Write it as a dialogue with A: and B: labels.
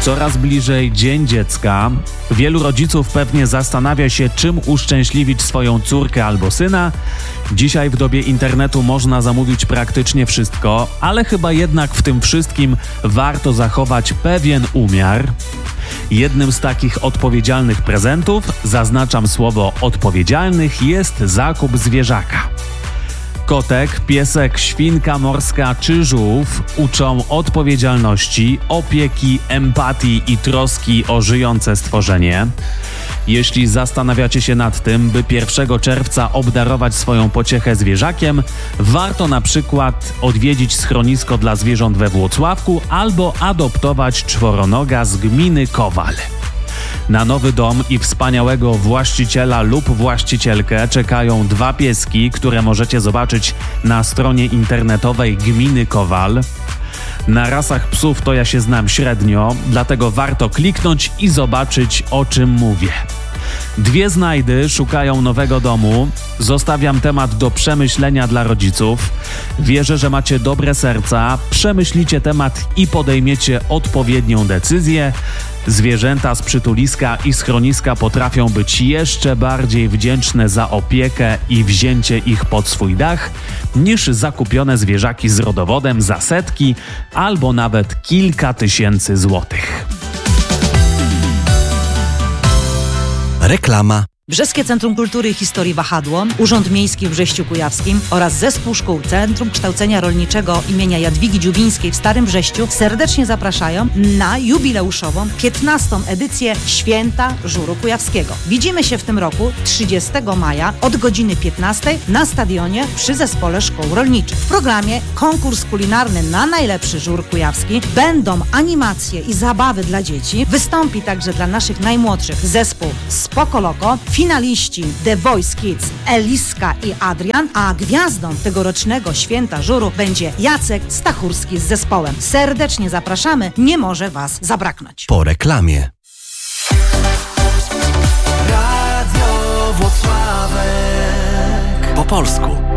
A: Coraz bliżej Dzień Dziecka. Wielu rodziców pewnie zastanawia się, czym uszczęśliwić swoją córkę albo syna. Dzisiaj w dobie internetu można zamówić praktycznie wszystko, ale chyba jednak w tym wszystkim warto zachować pewien umiar. Jednym z takich odpowiedzialnych prezentów, zaznaczam słowo odpowiedzialnych, jest zakup zwierzaka. Kotek, piesek, świnka morska czy żółw uczą odpowiedzialności, opieki, empatii i troski o żyjące stworzenie. Jeśli zastanawiacie się nad tym, by 1 czerwca obdarować swoją pociechę zwierzakiem, warto na przykład odwiedzić schronisko dla zwierząt we Włocławku albo adoptować czworonoga z gminy Kowal. Na nowy dom i wspaniałego właściciela lub właścicielkę czekają 2 pieski, które możecie zobaczyć na stronie internetowej gminy Kowal. Na rasach psów to ja się znam średnio, dlatego warto kliknąć i zobaczyć, o czym mówię. 2 znajdy szukają nowego domu. Zostawiam temat do przemyślenia dla rodziców. Wierzę, że macie dobre serca, przemyślicie temat i podejmiecie odpowiednią decyzję. Zwierzęta z przytuliska i schroniska potrafią być jeszcze bardziej wdzięczne za opiekę i wzięcie ich pod swój dach niż zakupione zwierzaki z rodowodem za setki albo nawet kilka tysięcy złotych.
B: Reklama.
C: Brzeskie Centrum Kultury i Historii Wahadło, Urząd Miejski w Brześciu Kujawskim oraz Zespół Szkół Centrum Kształcenia Rolniczego imienia Jadwigi Dziubińskiej w Starym Brześciu serdecznie zapraszają na jubileuszową 15. edycję Święta Żuru Kujawskiego. Widzimy się w tym roku 30 maja od godziny 15 na stadionie przy Zespole Szkół Rolniczych. W programie konkurs kulinarny na najlepszy żur kujawski, będą animacje i zabawy dla dzieci, wystąpi także dla naszych najmłodszych zespół Spoko Loko, finaliści The Voice Kids Eliska i Adrian, a gwiazdą tegorocznego Święta Żuru będzie Jacek Stachurski z zespołem. Serdecznie zapraszamy, nie może Was zabraknąć.
B: Po reklamie.
D: Radio Włocławek.
B: Po polsku.